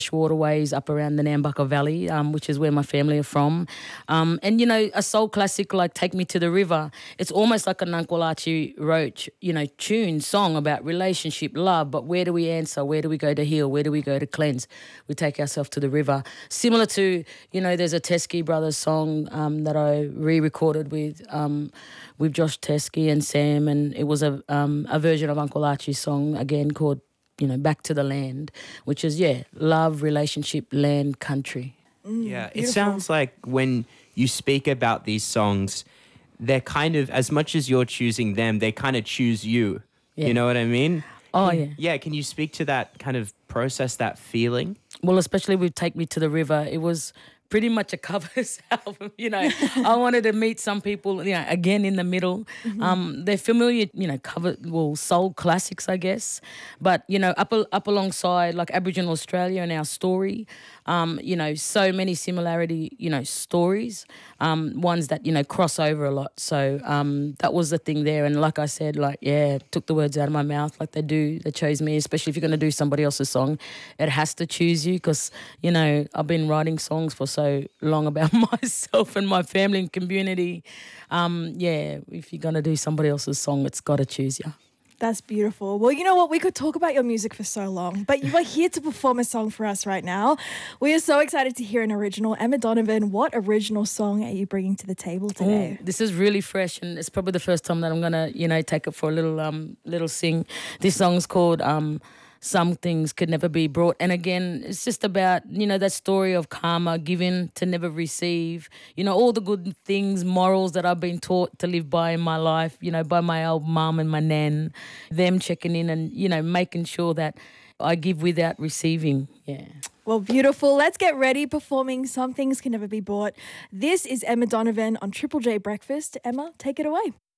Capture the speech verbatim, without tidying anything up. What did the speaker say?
waterways up around the Nambucca Valley, um, which is where my family are from. Um, and, you know, a soul classic like Take Me to the River, it's almost like an Uncle Archie Roach, you know, tune, song about relationship, love, but where do we answer? Where do we go to heal? Where do we go to cleanse? We take ourselves to the river. Similar to, you know, there's a Teskey Brothers song um, that I re-recorded with um, with Josh Teskey and Sam, and it was a um, a version of Uncle Archie's song, again, called, you know, Back to the Land, which is, yeah, love, relationship, land, country. Mm, yeah, it beautiful. Sounds like when you speak about these songs, they're kind of, as much as you're choosing them, they kind of choose you. Yeah. You know what I mean? Oh, can, yeah. Yeah, can you speak to that kind of process, that feeling? Well, especially with Take Me to the River, it was pretty much a covers album, you know. I wanted to meet some people, you know, again in the middle. Mm-hmm. Um, they're familiar, you know, cover well, soul classics, I guess. But, you know, up up alongside like Aboriginal Australia and our story, um, you know, so many similarity, you know, stories, um, ones that, you know, cross over a lot. So um, that was the thing there. And like I said, like, yeah, took the words out of my mouth like they do. They chose me, especially if you're going to do somebody else's song. It has to choose you because, you know, I've been writing songs for so so long about myself and my family and community. Um, yeah, if you're going to do somebody else's song, it's got to choose you. That's beautiful. Well, you know what? We could talk about your music for so long, but you are here to perform a song for us right now. We are so excited to hear an original. Emma Donovan, what original song are you bringing to the table today? Ooh, this is really fresh, and it's probably the first time that I'm going to, you know, take it for a little um, little sing. This song's called... Um, Some Things Could Never Be Brought. And again, it's just about, you know, that story of karma, giving to never receive, you know, all the good things, morals that I've been taught to live by in my life, you know, by my old mum and my nan, them checking in and, you know, making sure that I give without receiving. Yeah. Well, beautiful. Let's get ready. Performing Some Things Can Never Be Bought. This is Emma Donovan on Triple J Breakfast. Emma, take it away.